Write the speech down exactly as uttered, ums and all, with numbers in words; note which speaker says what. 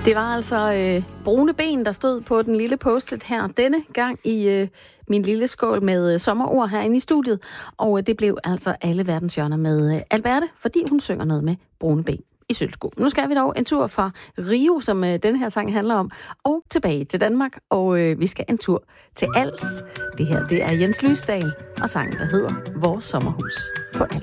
Speaker 1: Det var altså øh, brune ben, der stod på den lille post-it her denne gang i øh, min lille skål med øh, sommerord herinde i studiet. Og øh, det blev altså alle verdenshjørner med øh, Alberte, fordi hun synger noget med brune ben i sølvsko. Nu skal vi dog en tur fra Rio, som øh, den her sang handler om, og tilbage til Danmark. Og øh, vi skal en tur til Als. Det her, det er Jens Lysdal og sangen, der hedder Vores Sommerhus på Als.